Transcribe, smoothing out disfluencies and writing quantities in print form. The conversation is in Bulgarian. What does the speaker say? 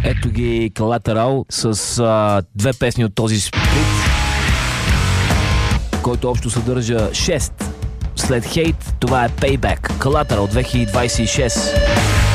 Ето ги Collateral с две песни от този сплит, който общо съдържа 6. След Hate, това е Payback. Collateral 2026.